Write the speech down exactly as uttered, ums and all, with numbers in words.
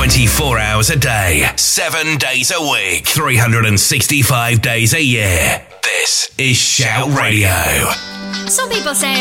twenty-four hours a day, seven days a week, three hundred sixty-five days a year. This is Shout Radio. Some people say